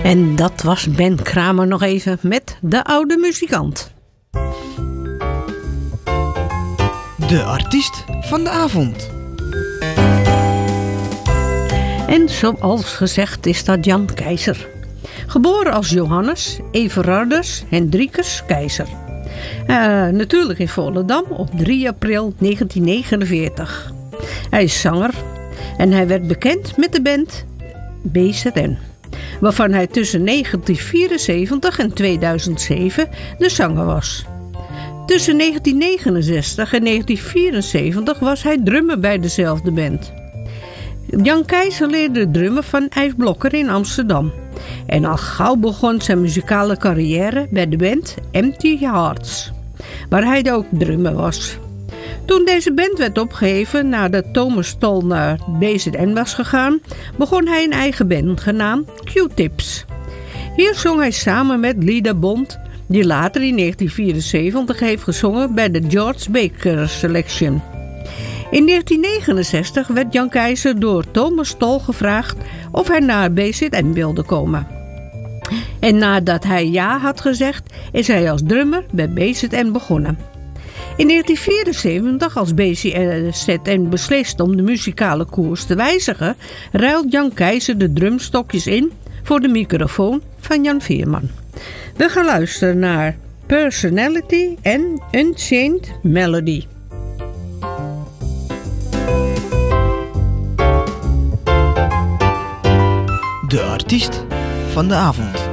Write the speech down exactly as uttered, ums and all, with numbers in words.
En dat was Ben Kramer nog even met De Oude Muzikant. De artiest van de avond. En zoals gezegd is dat Jan Keizer. Geboren als Johannes Everardus Hendrikus Keizer. Uh, natuurlijk in Volendam op drie april negentien negenenveertig. Hij is zanger en hij werd bekend met de band B Z N, waarvan hij tussen negentien vierenzeventig en tweeduizend zeven de zanger was. Tussen negentien negenenzestig en negentien vierenzeventig was hij drummer bij dezelfde band. Jan Keizer leerde drummen van Yves Blokker in Amsterdam. En al gauw begon zijn muzikale carrière bij de band Empty Hearts, waar hij ook drummer was. Toen deze band werd opgeheven nadat Thomas Tol naar B Z N was gegaan, begon hij een eigen band genaamd Q-Tips. Hier zong hij samen met Lida Bond, die later in negentien vierenzeventig heeft gezongen bij de George Baker Selection. In negentien negenenzestig werd Jan Keizer door Thomas Tol gevraagd of hij naar B Z N wilde komen. En nadat hij ja had gezegd, is hij als drummer bij B Z N begonnen. In negentien vierenzeventig, als B Z N beslist om de muzikale koers te wijzigen, ruilt Jan Keizer de drumstokjes in voor de microfoon van Jan Veerman. We gaan luisteren naar Personality en Unchained Melody. De artiest van de avond.